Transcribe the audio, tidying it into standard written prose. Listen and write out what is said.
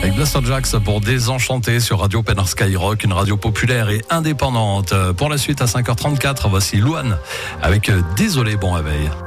avec Blaster Jax pour Désenchanté sur Radio Pénard Skyrock, une radio populaire et indépendante. Pour la suite à 5h34, voici Louane avec Désolé, bon réveil.